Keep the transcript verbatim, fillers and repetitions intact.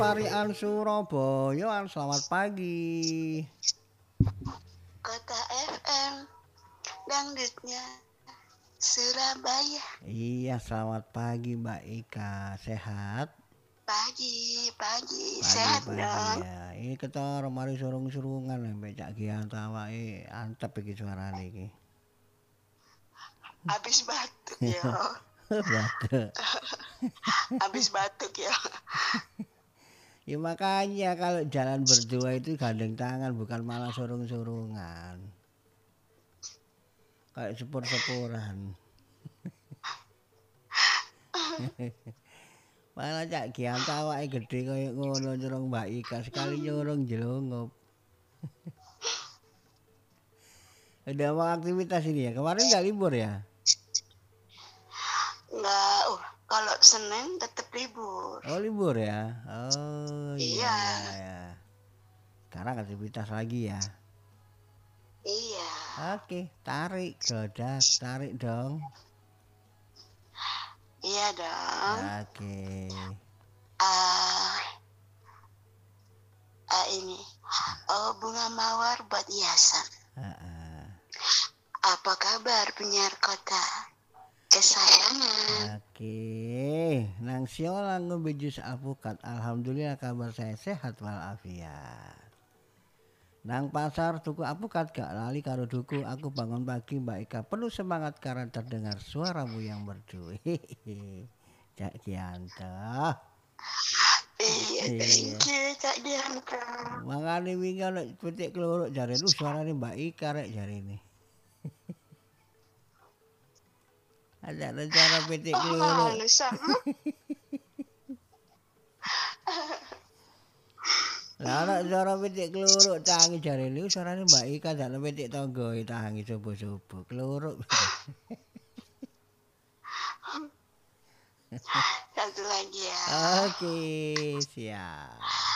Parian Surabaya, selamat pagi. Kota F M, dangdutnya Surabaya. Iya, selamat pagi Mbak Ika, sehat? Pagi, pagi, sehat Pagi-pagi dong. ya. Ini ketara mari surung-surungan mbek Cak Gian awake antep iki suarane iki. Habis batuk ya. Batuk. Habis batuk ya. Ya makanya kalau jalan berdua itu gandeng tangan bukan malah surung-surungan. Kayak sepur-sepuran. Malah Cak Gian awake gedhe kaya ngono nyurung Mbak Ika sekali nyurung jelungup. Udah mau aktivitas ini ya. Kemarin nggak libur ya? Enggak, uh, kalau Senin tetap libur. Oh libur ya? Oh iya Iya. iya ya. Sekarang aktivitas lagi ya. Iya. Oke, tarik godak, tarik dong. Iya dong. Oke. Ah, ah ini. Oh, bunga mawar buat hiasan. Uh-uh. Apa kabar penyiar kota kesayangan? Oke, nang siola ngombe jus alpukat. Alhamdulillah kabar saya sehat walafiat. Nang pasar tuku alpukat gak lali karo duku. Aku bangun pagi Mbak Ika penuh semangat karena terdengar suaramu yang merdu. Cak Gianto. Iya, thank you, Cak Dianto. Mangane wingi ana petik keloro jare lu suarane Mbak Ika rek jare ini. Ada rencana petik keloro. Oh, sama. Lah ana suara petik keloro tangi jare lu suarane Mbak Ika dak petik tangga tangi subuh-subuh keloro. Satu lagi ya. Oke, siap.